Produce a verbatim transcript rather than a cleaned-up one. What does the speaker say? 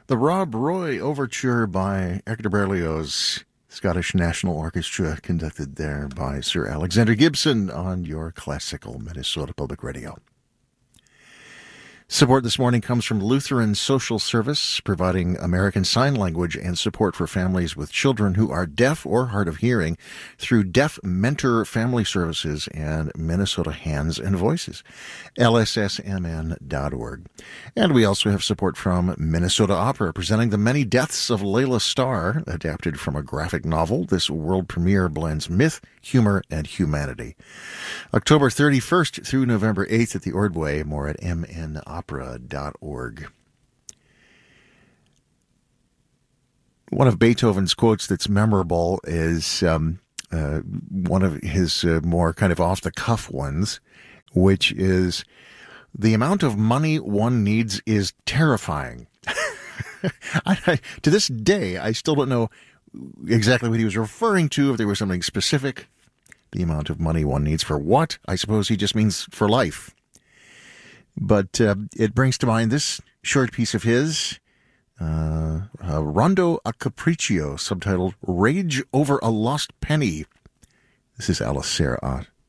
The Rob Roy Overture by Hector Berlioz, Scottish National Orchestra, conducted there by Sir Alexander Gibson on your classical Minnesota Public Radio. Support this morning comes from Lutheran Social Service, providing American Sign Language and support for families with children who are deaf or hard of hearing through Deaf Mentor Family Services and Minnesota Hands and Voices, L S S M N dot org. And we also have support from Minnesota Opera, presenting The Many Deaths of Layla Starr, adapted from a graphic novel. This world premiere blends myth, humor, and humanity. October thirty-first through November eighth at the Ordway. More at M N opera dot org. One of Beethoven's quotes that's memorable is um, uh, one of his uh, more kind of off-the-cuff ones, which is, "The amount of money one needs is terrifying." I, I, to this day, I still don't know exactly what he was referring to, if there was something specific. The amount of money one needs for what? I suppose he just means for life. But uh, it brings to mind this short piece of his, uh, uh, Rondo a Capriccio, subtitled Rage Over a Lost Penny. This is Alice Sarah Ott.